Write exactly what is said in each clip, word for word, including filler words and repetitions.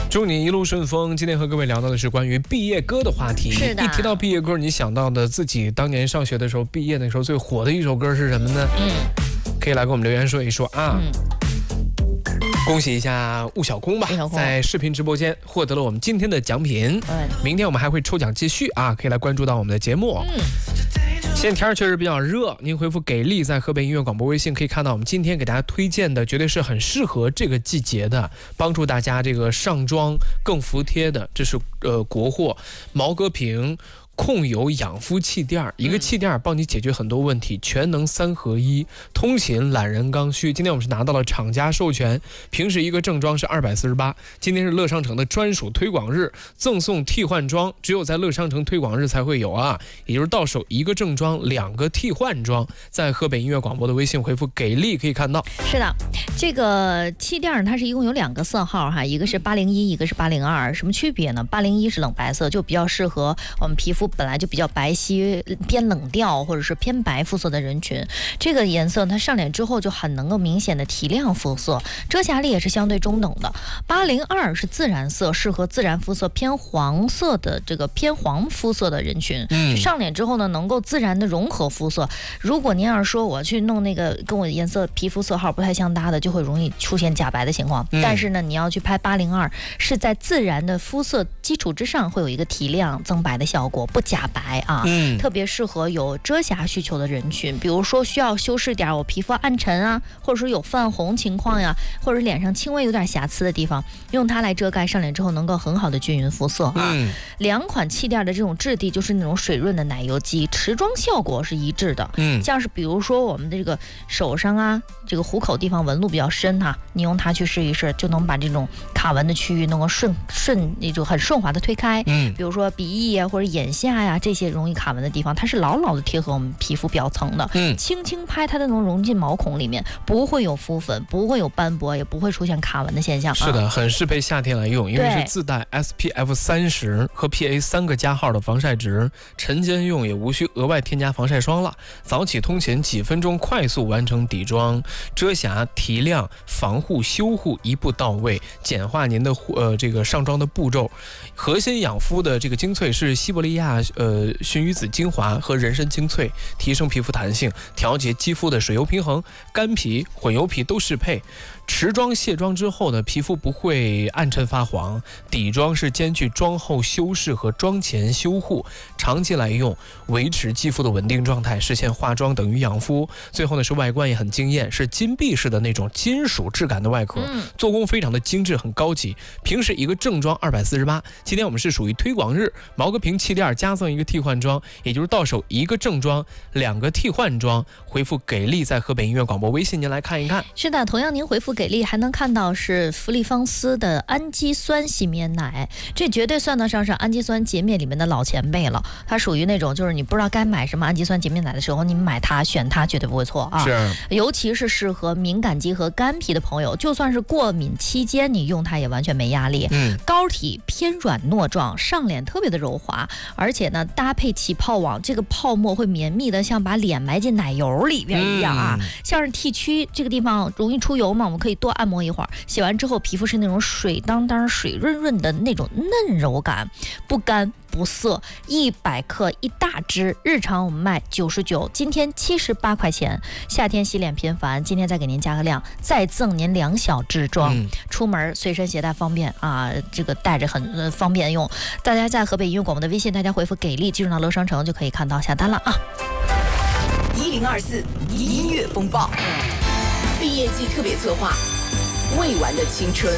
祝你一路顺风。今天和各位聊到的是关于毕业歌的话题。 是的， 一提到毕业歌，你想到的自己当年上学的时候，毕业的时候最火的一首歌是什么呢？嗯，可以来给我们留言说一说啊。嗯，恭喜一下吴小空吧，在视频直播间获得了我们今天的奖品。嗯，明天我们还会抽奖继续啊，可以来关注到我们的节目。嗯。现在天儿确实比较热，您回复给力在河北音乐广播微信可以看到我们今天给大家推荐的绝对是很适合这个季节的，帮助大家这个上妆更服帖的，这是呃国货毛戈平控油养肤气垫，一个气垫帮你解决很多问题，全能三合一，通勤懒人刚需。今天我们是拿到了厂家授权，平时一个正装是二百四十八，今天是乐商城的专属推广日，赠送替换装，只有在乐商城推广日才会有啊，也就是到手一个正装，两个替换装，在河北音乐广播的微信回复给力可以看到。 是的，这个气垫它是一共有两个色号哈，一个是八零一，一个是八零二，什么区别呢？八零一是冷白色，就比较适合我们皮肤本来就比较白皙偏冷调或者是偏白肤色的人群，这个颜色它上脸之后就很能够明显的提亮肤色，遮瑕力也是相对中等的。八零二是自然色，适合自然肤色偏黄色的这个偏黄肤色的人群，嗯，上脸之后呢能够自然的融合肤色。如果您要是说我去弄那个跟我颜色皮肤色号不太相搭的，就会容易出现假白的情况，嗯，但是呢你要去拍八零二是在自然的肤色基础之上会有一个提亮增白的效果，不假白啊，嗯，特别适合有遮瑕需求的人群，比如说需要修饰点我皮肤暗沉啊，或者说有泛红情况呀，或者脸上轻微有点瑕疵的地方，用它来遮盖，上脸之后能够很好的均匀肤色啊。嗯，两款气垫的这种质地就是那种水润的奶油肌，持妆效果是一致的。嗯，像是比如说我们的这个手上啊，这个虎口地方纹路比较深哈，你用它去试一试，就能把这种卡纹的区域能够顺顺那种很顺滑的推开。嗯，比如说鼻翼啊或者眼下呀，这些容易卡纹的地方，它是牢牢的贴合我们皮肤表层的。嗯，轻轻拍它都能融进毛孔里面，不会有浮粉，不会有斑驳，也不会出现卡纹的现象。 是的，很适配夏天来用，因为是自带 S P F 三十 和 P A 三个加号的防晒值，晨间用也无需额外添加防晒霜了。早起通勤几分钟快速完成底妆、遮瑕、提亮、防护、修护一步到位，简化您的呃这个上妆的步骤。核心养肤的这个精粹是西伯利亚呃熏鱼子精华和人参精粹，提升皮肤弹性，调节肌肤的水油平衡，干皮、混油皮都适配。持妆卸妆之后呢，皮肤不会暗沉发黄。底妆是兼具妆后修饰和妆前修护，长期来用，维持肌肤的稳定状态，实现化妆等于养肤。最后呢是外观也很惊艳，是金币式的那种金属质感的外壳，做工非常的精致，很高级。平时一个正装二百四十八，今天我们是属于推广日，毛戈平气垫加赠一个替换装，也就是到手一个正装，两个替换装。回复给力在河北音乐广播微信，您来看一看。 是的，同样您回复给力还能看到是芙丽芳丝的氨基酸洗面奶，这绝对算得上是氨基酸洁面里面的老前辈了。它属于那种就是你不知道该买什么氨基酸洁面奶的时候，你买它选它绝对不会错啊。 是， 尤其是适合敏感肌和干皮的朋友，就算是过敏期间你用它也完全没压力。嗯，膏体偏软糯状，上脸特别的柔滑，而且呢搭配起泡网，这个泡沫会绵密的像把脸埋进奶油里边一样啊。嗯，像是 T 区这个地方容易出油嘛，我们可以多按摩一会儿，洗完之后皮肤是那种水当当水润润的那种嫩柔感，不干不涩，一百克一大支，日常我们卖九十九，今天七十八块钱。夏天洗脸频繁，今天再给您加个量，再赠您两小支装，嗯，出门随身携带方便啊，这个带着很、呃、方便用。大家在河北音乐广播的微信，大家回复给力，进入到乐商城就可以看到下单了啊。 一零二四音乐风暴毕业季特别策划，未完的青春。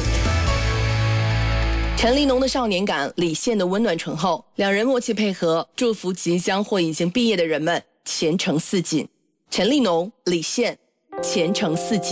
陈立农的少年感，李现的温暖醇厚，两人默契配合，祝福即将或已经毕业的人们前程似锦。陈立农、李现，前程似锦。